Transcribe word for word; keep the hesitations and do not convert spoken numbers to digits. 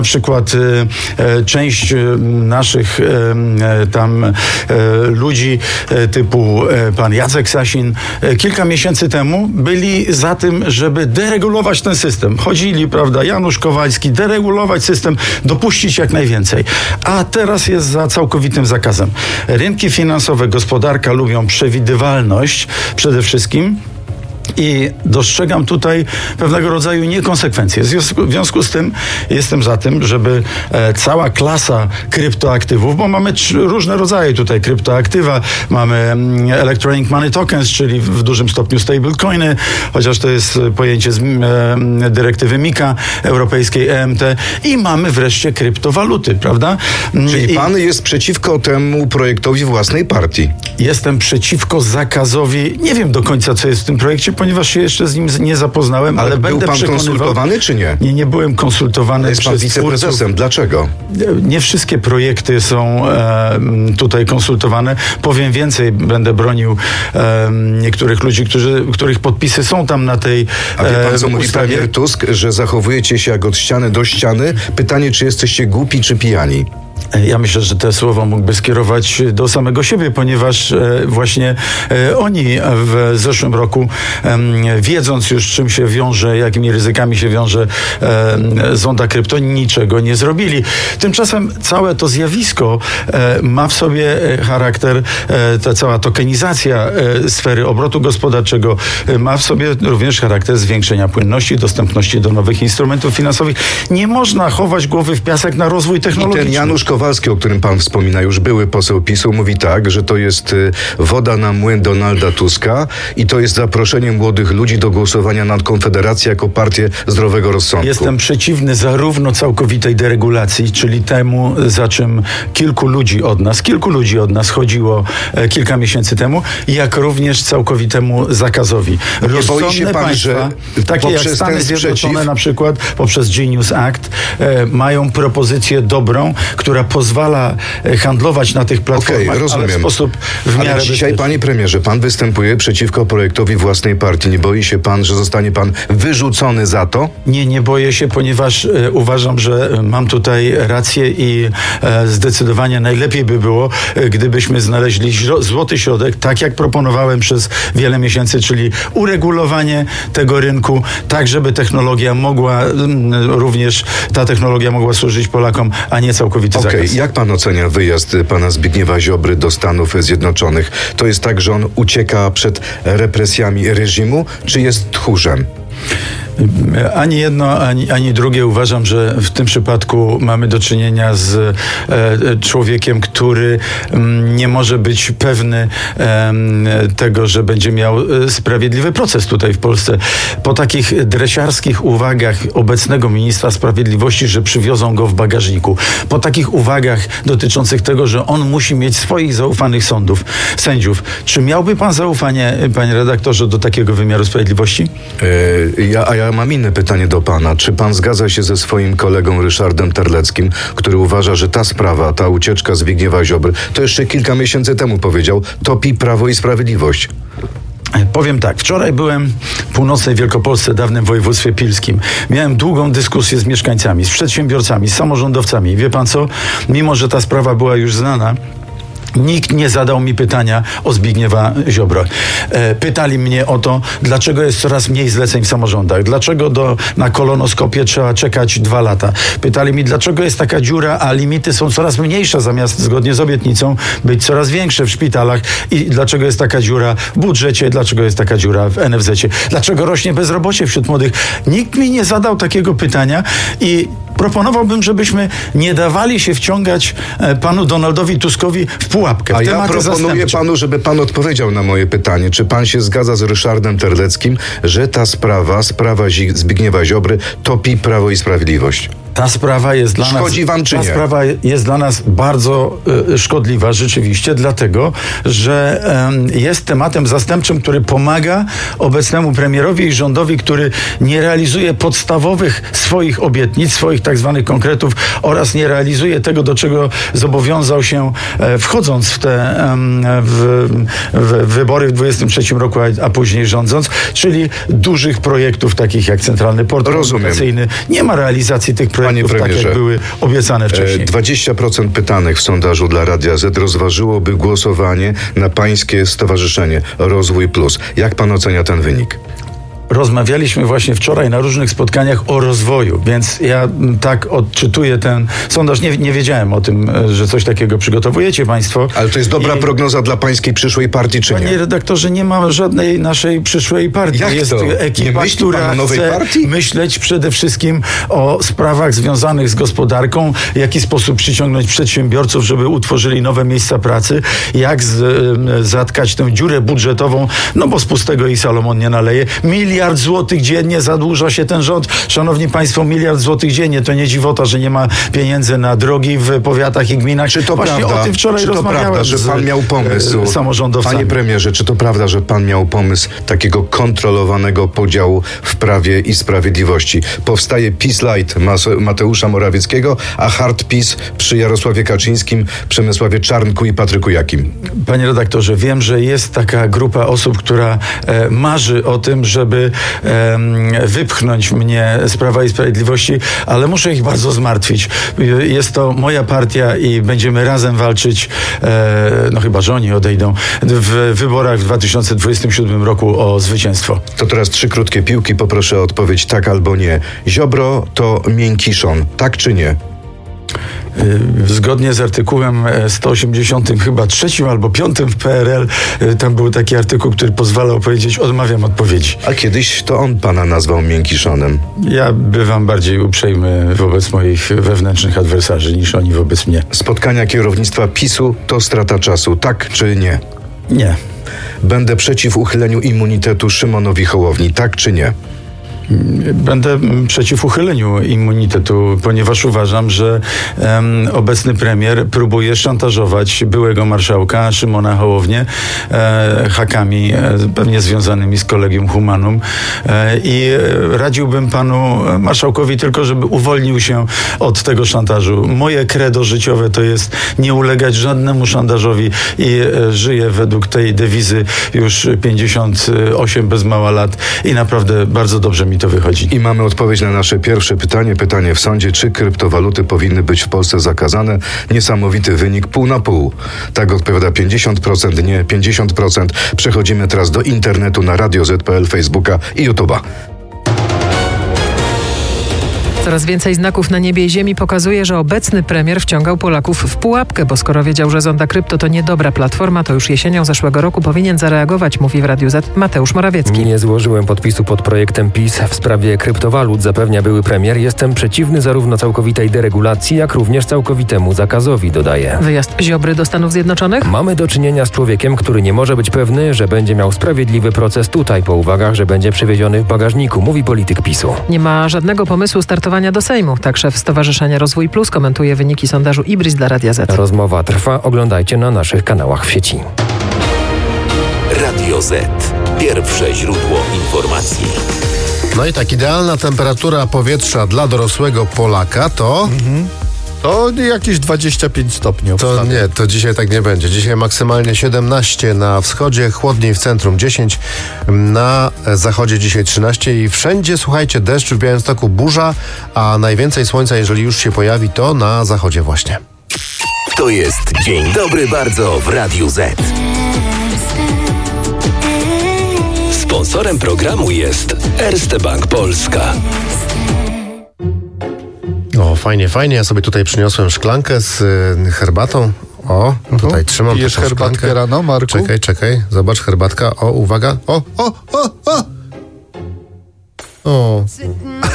Na przykład e, część naszych e, tam e, ludzi e, typu e, pan Jacek Sasin e, kilka miesięcy temu byli za tym, żeby deregulować ten system. Chodzili, prawda, Janusz Kowalski, deregulować system, dopuścić jak najwięcej. A teraz jest za całkowitym zakazem. Rynki finansowe, gospodarka lubią przewidywalność przede wszystkim. I dostrzegam tutaj pewnego rodzaju niekonsekwencje. W związku, w związku z tym jestem za tym, żeby e, cała klasa kryptoaktywów, bo mamy tr- różne rodzaje tutaj kryptoaktywa, mamy mm, Electronic Money Tokens, czyli w, w dużym stopniu stablecoiny, chociaż to jest pojęcie z e, dyrektywy MiCA europejskiej E M T i mamy wreszcie kryptowaluty, prawda? Czyli I pan jest przeciwko temu projektowi własnej partii? Jestem przeciwko zakazowi, nie wiem do końca, co jest w tym projekcie, ponieważ się jeszcze z nim nie zapoznałem, ale, ale będę był pan przekonywał... konsultowany, czy nie? Nie, nie byłem konsultowany. Jest pan przez wiceprezesem. twórców. Dlaczego? Nie wszystkie projekty są e, tutaj konsultowane. Powiem więcej, będę bronił e, niektórych ludzi, którzy, których podpisy są tam na tej A wie pan, co e, mówi ustawie. premier Tusk, że zachowujecie się jak od ściany do ściany? Pytanie, czy jesteście głupi, czy pijani? Ja myślę, że te słowa mógłby skierować do samego siebie, ponieważ e, właśnie e, oni w zeszłym roku, e, wiedząc już czym się wiąże, jakimi ryzykami się wiąże e, zonda krypto, niczego nie zrobili. Tymczasem całe to zjawisko e, ma w sobie charakter, e, ta cała tokenizacja e, sfery obrotu gospodarczego e, ma w sobie również charakter zwiększenia płynności, dostępności do nowych instrumentów finansowych. Nie można chować głowy w piasek na rozwój technologiczny. I ten Janusz Kowalski, o którym pan wspomina, już były poseł PiSu, mówi tak, że to jest woda na młyn Donalda Tuska i to jest zaproszenie młodych ludzi do głosowania na Konfederację jako partię zdrowego rozsądku. Jestem przeciwny zarówno całkowitej deregulacji, czyli temu, za czym kilku ludzi od nas, kilku ludzi od nas chodziło e, kilka miesięcy temu, jak również całkowitemu zakazowi. Nie boi się pan, że takie jak poprzez Stany ten Zjednoczone sprzeciw... na przykład, poprzez Genius Act, e, mają propozycję dobrą, która pozwala handlować na tych platformach, okay, rozumiem. ale w sposób w miarę Ale dzisiaj, bezpieczny. panie premierze, pan występuje przeciwko projektowi własnej partii. Nie boi się pan, że zostanie pan wyrzucony za to? Nie, nie boję się, ponieważ e, uważam, że mam tutaj rację i e, zdecydowanie najlepiej by było, e, gdybyśmy znaleźli źro, złoty środek, tak jak proponowałem przez wiele miesięcy, czyli uregulowanie tego rynku, tak żeby technologia mogła, m, również ta technologia mogła służyć Polakom, a nie całkowity Okej, zakaz. jak pan ocenia wyjazd pana Zbigniewa Ziobry do Stanów Zjednoczonych? To jest tak, że on ucieka przed represjami reżimu, czy jest tchórzem? Ani jedno, ani, ani drugie. Uważam, że w tym przypadku mamy do czynienia z e, człowiekiem, który m, nie może być pewny e, tego, że będzie miał e, sprawiedliwy proces tutaj w Polsce. Po takich dresiarskich uwagach obecnego ministra sprawiedliwości, że przywiozą go w bagażniku, po takich uwagach dotyczących tego, że on musi mieć swoich zaufanych sądów, sędziów. Czy miałby pan zaufanie, panie redaktorze, do takiego wymiaru sprawiedliwości? E, ja, a ja mam inne pytanie do pana. Czy pan zgadza się ze swoim kolegą Ryszardem Terleckim, który uważa, że ta sprawa, ta ucieczka Zbigniewa Ziobry, to jeszcze kilka miesięcy temu powiedział, topi Prawo i Sprawiedliwość? Powiem tak, wczoraj byłem w północnej Wielkopolsce, dawnym województwie pilskim. Miałem długą dyskusję z mieszkańcami, z przedsiębiorcami, z samorządowcami. Wie pan co? Mimo że ta sprawa była już znana, nikt nie zadał mi pytania o Zbigniewa Ziobrę. E, pytali mnie o to, dlaczego jest coraz mniej zleceń w samorządach, dlaczego do, na kolonoskopię trzeba czekać dwa lata. Pytali mi, dlaczego jest taka dziura, a limity są coraz mniejsze, zamiast zgodnie z obietnicą być coraz większe w szpitalach i dlaczego jest taka dziura w budżecie, dlaczego jest taka dziura w N F Z-cie, dlaczego rośnie bezrobocie wśród młodych. Nikt mi nie zadał takiego pytania i proponowałbym, żebyśmy nie dawali się wciągać e, panu Donaldowi Tuskowi w pułapkę. W A ja tematy proponuję zastępcze. panu, żeby pan odpowiedział na moje pytanie. Czy pan się zgadza z Ryszardem Terleckim, że ta sprawa, sprawa Zbigniewa Ziobry topi Prawo i Sprawiedliwość? Ta sprawa jest dla nas... Szkodzi wam, czy ta nie? sprawa jest dla nas bardzo y, szkodliwa rzeczywiście, dlatego, że y, jest tematem zastępczym, który pomaga obecnemu premierowi i rządowi, który nie realizuje podstawowych swoich obietnic, swoich tak zwanych konkretów oraz nie realizuje tego, do czego zobowiązał się y, wchodząc w te y, w, w wybory w dwudziestym trzecim roku, a, a później rządząc, czyli dużych projektów takich jak Centralny Port Komunikacyjny. Nie ma realizacji tych projektów. projektów, tak jak były obiecane wcześniej. dwadzieścia procent pytanych w sondażu dla Radia Z rozważyłoby głosowanie na pańskie stowarzyszenie Rozwój Plus. Jak pan ocenia ten wynik? Rozmawialiśmy właśnie wczoraj na różnych spotkaniach o rozwoju, więc ja tak odczytuję ten sondaż. Nie, nie wiedziałem o tym, że coś takiego przygotowujecie państwo. Ale to jest dobra I... prognoza dla pańskiej przyszłej partii, czy nie? Panie redaktorze, nie ma żadnej naszej przyszłej partii. Jak jest to? ekipa, która nowej chce partii? myśleć przede wszystkim o sprawach związanych z gospodarką, w jaki sposób przyciągnąć przedsiębiorców, żeby utworzyli nowe miejsca pracy, jak z, zatkać tę dziurę budżetową, no bo z pustego i Salomon nie naleje. Miliard złotych dziennie zadłuża się ten rząd. Szanowni państwo, miliard złotych dziennie. To nie dziwota, że nie ma pieniędzy na drogi w powiatach i gminach. Czy to Właśnie prawda, o tym wczoraj czy to rozmawiałem prawda, że pan miał pomysł, z samorządowcami. Panie premierze, czy to prawda, że pan miał pomysł takiego kontrolowanego podziału w Prawie i Sprawiedliwości? Powstaje PiS Light Mateusza Morawieckiego, a Hard PiS przy Jarosławie Kaczyńskim, Przemysławie Czarnku i Patryku Jakim. Panie redaktorze, wiem, że jest taka grupa osób, która e, marzy o tym, żeby e, wypchnąć mnie z Prawa i Sprawiedliwości, ale muszę ich bardzo zmartwić. Jest to moja partia i będziemy razem walczyć, e, no chyba, że oni odejdą, w wyborach w dwa tysiące dwudziestym siódmym roku o zwycięstwo. To teraz trzy krótkie piłki, poproszę o odpowiedź tak albo nie. Ziobro to miękiszon, tak czy nie? Zgodnie z artykułem sto osiemdziesiątym chyba trzecim albo piątym w P R L, tam był taki artykuł, który pozwalał powiedzieć: odmawiam odpowiedzi. A kiedyś to on pana nazwał miękiszonem. Ja bywam bardziej uprzejmy wobec moich wewnętrznych adwersarzy niż oni wobec mnie. Spotkania kierownictwa PiSu to strata czasu, tak czy nie? Nie. Będę przeciw uchyleniu immunitetu Szymonowi Hołowni, tak czy nie? Będę przeciw uchyleniu immunitetu, ponieważ uważam, że um, obecny premier próbuje szantażować byłego marszałka Szymona Hołownię e, hakami e, pewnie związanymi z Collegium Humanum e, i radziłbym panu marszałkowi tylko, żeby uwolnił się od tego szantażu. Moje credo życiowe to jest nie ulegać żadnemu szantażowi i e, żyję według tej dewizy już pięćdziesiąt osiem bez mała lat i naprawdę bardzo dobrze mi to wychodzi. I mamy odpowiedź na nasze pierwsze pytanie. Pytanie w sądzie, czy kryptowaluty powinny być w Polsce zakazane? Niesamowity wynik, pół na pół. Tak odpowiada pięćdziesiąt procent, nie pięćdziesiąt procent. Przechodzimy teraz do internetu na Radio Z kropka P L, Facebooka i YouTube'a. Coraz więcej znaków na niebie i ziemi pokazuje, że obecny premier wciągał Polaków w pułapkę, bo skoro wiedział, że Zonda Krypto to niedobra platforma, to już jesienią zeszłego roku powinien zareagować, mówi w Radiu Z Mateusz Morawiecki. Nie złożyłem podpisu pod projektem PiS w sprawie kryptowalut, zapewnia były premier. Jestem przeciwny zarówno całkowitej deregulacji, jak również całkowitemu zakazowi, dodaje. Wyjazd Ziobry do Stanów Zjednoczonych? Mamy do czynienia z człowiekiem, który nie może być pewny, że będzie miał sprawiedliwy proces tutaj, po uwagach, że będzie przewieziony w bagażniku, mówi polityk PiSu. Nie ma żadnego pomysłu startowania do Sejmu. Tak szef Stowarzyszenia Rozwój Plus komentuje wyniki sondażu Ibris dla Radia Z. Rozmowa trwa. Oglądajcie na naszych kanałach w sieci. Radio Z. Pierwsze źródło informacji. No i tak, idealna temperatura powietrza dla dorosłego Polaka to... Mhm. To jakieś dwadzieścia pięć stopni. To nie, to dzisiaj tak nie będzie. Dzisiaj maksymalnie siedemnaście na wschodzie, chłodniej w centrum dziesięć, na zachodzie dzisiaj trzynaście i wszędzie, słuchajcie, deszcz, w Białymstoku burza, a najwięcej słońca, jeżeli już się pojawi, to na zachodzie właśnie. To jest Dzień Dobry Bardzo w Radiu Z. Sponsorem programu jest Erste Bank Polska. O, fajnie, fajnie. Ja sobie tutaj przyniosłem szklankę z y, herbatą. O, tutaj trzymam Pijesz taką herbatkę szklankę. rano, Marku? Czekaj, czekaj. Zobacz, herbatka. O, uwaga. O, o, o, o! O!